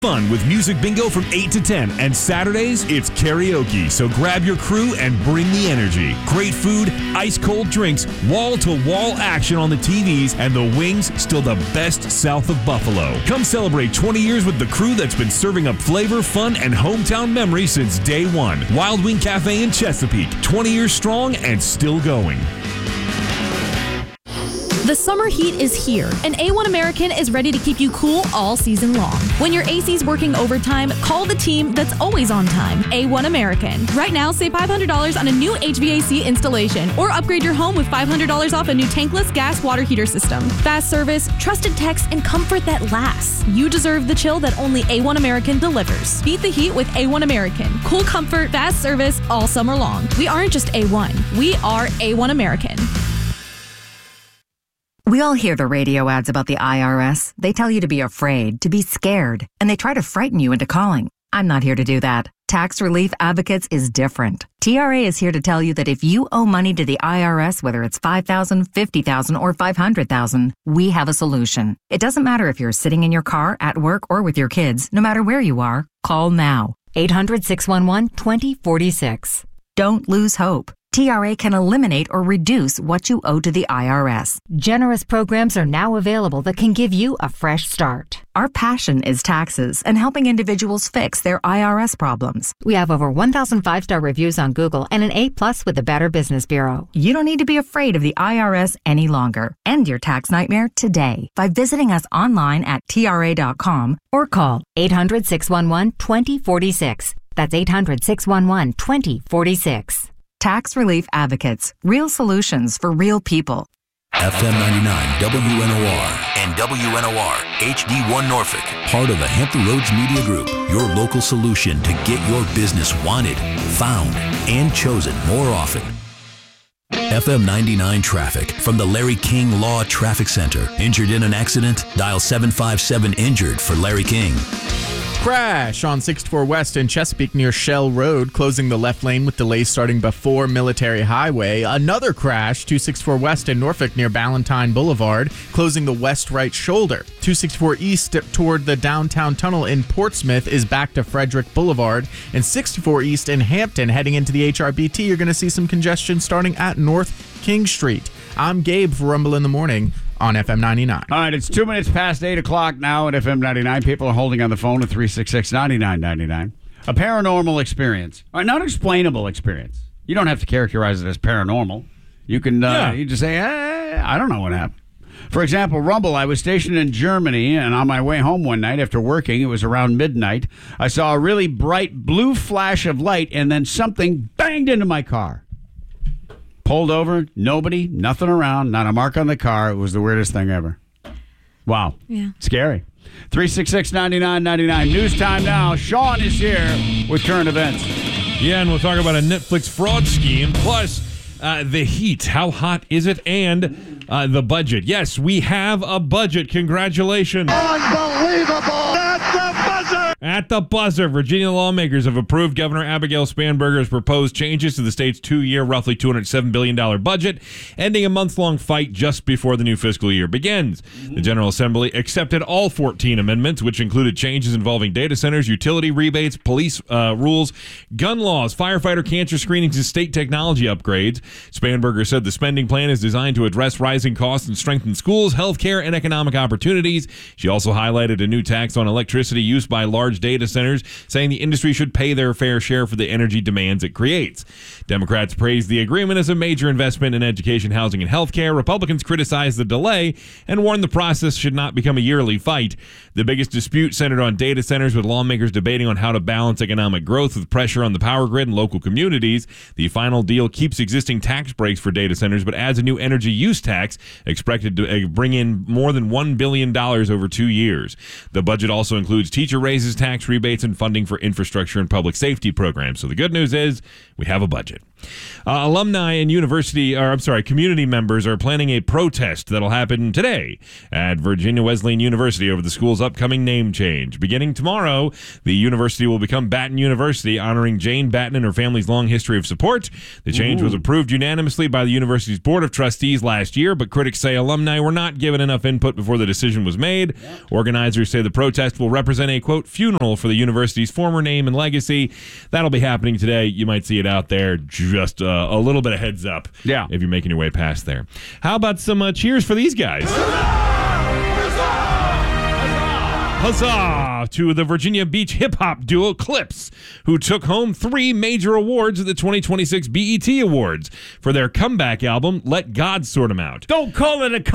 Fun with music bingo from 8 to 10, and Saturdays, it's karaoke, so grab your crew and bring the energy. Great food, ice-cold drinks, wall-to-wall action on the TVs, and the wings still the best south of Buffalo. Come celebrate 20 years with the crew that's been serving up flavor, fun, and hometown memories since day one. Wild Wing Cafe in Chesapeake, 20 years strong and still going. The summer heat is here, and A1 American is ready to keep you cool all season long. When your AC's working overtime, call the team that's always on time, A1 American. Right now, save $500 on a new HVAC installation, or upgrade your home with $500 off a new tankless gas water heater system. Fast service, trusted techs, and comfort that lasts. You deserve the chill that only A1 American delivers. Beat the heat with A1 American. Cool comfort, fast service, all summer long. We aren't just A1, we are A1 American. We all hear the radio ads about the IRS. They tell you to be afraid, to be scared, and they try to frighten you into calling. I'm not here to do that. Tax Relief Advocates is different. TRA is here to tell you that if you owe money to the IRS, whether it's $5,000, $50,000, or $500,000, we have a solution. It doesn't matter if you're sitting in your car, at work, or with your kids. No matter where you are, call now. 800-611-2046. Don't lose hope. TRA can eliminate or reduce what you owe to the IRS. Generous programs are now available that can give you a fresh start. Our passion is taxes and helping individuals fix their IRS problems. We have over 1,000 5-star reviews on Google and an A+ with the Better Business Bureau. You don't need to be afraid of the IRS any longer. End your tax nightmare today by visiting us online at TRA.com or call 800-611-2046. That's 800-611-2046. Tax Relief Advocates. Real solutions for real people. FM 99 WNOR and WNOR HD1 Norfolk. Part of the Hampton Roads Media Group. Your local solution to get your business wanted, found, and chosen more often. FM 99 traffic from the Larry King Law Traffic Center. Injured in an accident? Dial 757-INJURED for Larry King. Crash on 64 West in Chesapeake near Shell Road, closing the left lane with delays starting before Military Highway. Another crash, 264 West in Norfolk near Ballantyne Boulevard, closing the west right shoulder. 264 East toward the downtown tunnel in Portsmouth is back to Frederick Boulevard. And 64 East in Hampton heading into the HRBT, you're going to see some congestion starting at North King Street. I'm Gabe for Rumble in the Morning on FM 99. All right, it's 2 minutes past 8 o'clock now at FM 99. People are holding on the phone at 366-9999. A paranormal experience. Or not explainable experience. You don't have to characterize it as paranormal. You can you just say, I don't know what happened. For example, Rumble, I was stationed in Germany, and on my way home one night after working, it was around midnight, I saw a really bright blue flash of light, and then something banged into my car. Pulled over, nobody, nothing around, not a mark on the car. It was the weirdest thing ever. Wow. Yeah. Scary. 366-9999. News time now. Sean is here with current events. Yeah, and we'll talk about a Netflix fraud scheme, plus the heat. How hot is it? And the budget. Yes, we have a budget. Congratulations. Unbelievable. That's the buzzer. At the buzzer, Virginia lawmakers have approved Governor Abigail Spanberger's proposed changes to the state's 2-year, roughly $207 billion budget, ending a month-long fight just before the new fiscal year begins. The General Assembly accepted all 14 amendments, which included changes involving data centers, utility rebates, police rules, gun laws, firefighter cancer screenings, and state technology upgrades. Spanberger said the spending plan is designed to address rising costs and strengthen schools, healthcare, and economic opportunities. She also highlighted a new tax on electricity used by large data centers, saying the industry should pay their fair share for the energy demands it creates. Democrats praised the agreement as a major investment in education, housing, and healthcare. Republicans criticized the delay and warned the process should not become a yearly fight. The biggest dispute centered on data centers, with lawmakers debating on how to balance economic growth with pressure on the power grid and local communities. The final deal keeps existing tax breaks for data centers, but adds a new energy use tax expected to bring in more than $1 billion over 2 years. The budget also includes teacher raises, tax rebates, and funding for infrastructure and public safety programs. So the good news is we have a budget. Alumni and community members are planning a protest that'll happen today at Virginia Wesleyan University over the school's upcoming name change. Beginning tomorrow, the university will become Batten University, honoring Jane Batten and her family's long history of support. The change was approved unanimously by the university's Board of Trustees last year, but critics say alumni were not given enough input before the decision was made. Organizers say the protest will represent a, quote, funeral for the university's former name and legacy. That'll be happening today. You might see it out there. Just a little bit of heads up if you're making your way past there. How about some cheers for these guys? Huzzah to the Virginia Beach hip-hop duo Clips, who took home 3 major awards at the 2026 BET Awards for their comeback album, Let God Sort 'Em Out. Don't call it a